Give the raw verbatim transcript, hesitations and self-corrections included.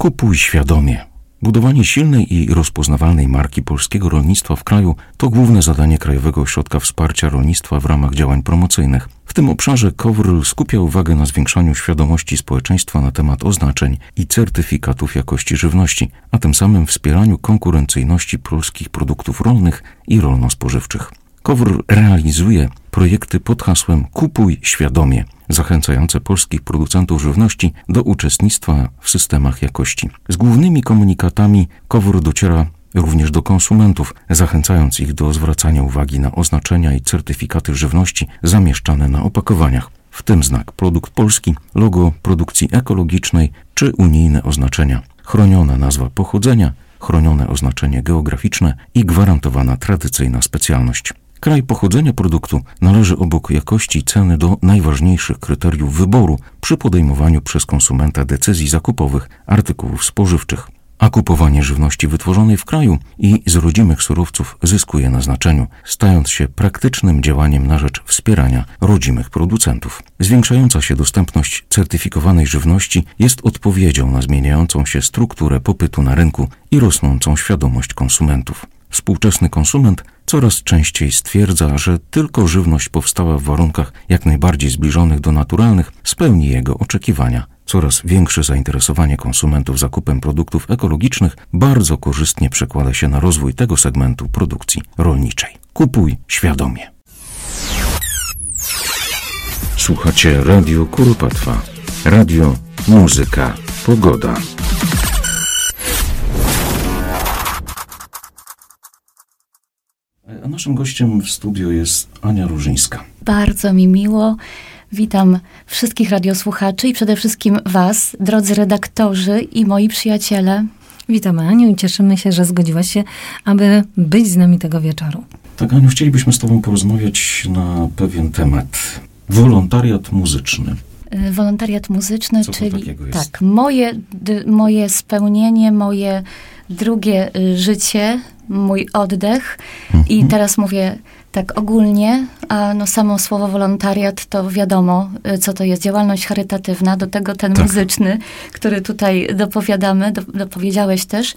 Kupuj świadomie. Budowanie silnej i rozpoznawalnej marki polskiego rolnictwa w kraju to główne zadanie Krajowego Ośrodka Wsparcia Rolnictwa w ramach działań promocyjnych. W tym obszarze K O W R skupia uwagę na zwiększaniu świadomości społeczeństwa na temat oznaczeń i certyfikatów jakości żywności, a tym samym wspieraniu konkurencyjności polskich produktów rolnych i rolno-spożywczych. K O W R realizuje projekty pod hasłem Kupuj świadomie, zachęcające polskich producentów żywności do uczestnictwa w systemach jakości. Z głównymi komunikatami K O W R dociera również do konsumentów, zachęcając ich do zwracania uwagi na oznaczenia i certyfikaty żywności zamieszczane na opakowaniach, w tym znak produkt polski, logo produkcji ekologicznej czy unijne oznaczenia, chroniona nazwa pochodzenia, chronione oznaczenie geograficzne i gwarantowana tradycyjna specjalność. Kraj pochodzenia produktu należy obok jakości i ceny do najważniejszych kryteriów wyboru przy podejmowaniu przez konsumenta decyzji zakupowych artykułów spożywczych. A kupowanie żywności wytworzonej w kraju i z rodzimych surowców zyskuje na znaczeniu, stając się praktycznym działaniem na rzecz wspierania rodzimych producentów. Zwiększająca się dostępność certyfikowanej żywności jest odpowiedzią na zmieniającą się strukturę popytu na rynku i rosnącą świadomość konsumentów. Współczesny konsument coraz częściej stwierdza, że tylko żywność powstała w warunkach jak najbardziej zbliżonych do naturalnych spełni jego oczekiwania. Coraz większe zainteresowanie konsumentów zakupem produktów ekologicznych bardzo korzystnie przekłada się na rozwój tego segmentu produkcji rolniczej. Kupuj świadomie. Słuchacie Radio Kuropatwa. Radio, muzyka, pogoda. A naszym gościem w studiu jest Ania Różyńska. Bardzo mi miło. Witam wszystkich radiosłuchaczy i przede wszystkim was, drodzy redaktorzy i moi przyjaciele. Witamy, Aniu, i cieszymy się, że zgodziłaś się, aby być z nami tego wieczoru. Tak, Aniu, chcielibyśmy z tobą porozmawiać na pewien temat. Wolontariat muzyczny. Wolontariat muzyczny, Co to czyli takiego jest? tak, moje, d, moje spełnienie, moje drugie y, życie, mój oddech. Mhm. I teraz mówię tak ogólnie, a no samo słowo wolontariat to wiadomo, y, co to jest. Działalność charytatywna, do tego ten tak. muzyczny, który tutaj dopowiadamy, do, dopowiedziałeś też.